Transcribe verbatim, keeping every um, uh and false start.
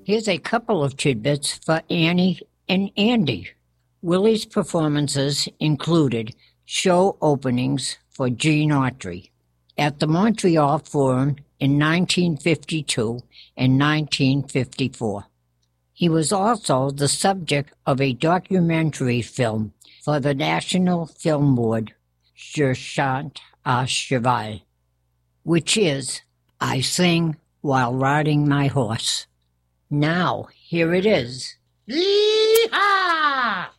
Here's a couple of tidbits for Annie and Andy. Willie's performances included show openings for Gene Autry at the Montreal Forum in nineteen fifty-two and nineteen fifty-four. He was also the subject of a documentary film for the National Film Board, Je chante à cheval, which is I Sing While Riding My Horse. Now, here it is. Yee-haw!